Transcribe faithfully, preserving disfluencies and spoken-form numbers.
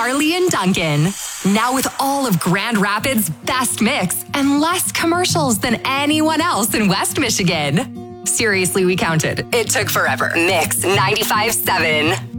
Harley and Duncan. Now with all of Grand Rapids' best mix and less commercials than anyone else in West Michigan. Seriously, we counted. It took forever. Mix ninety-five point seven.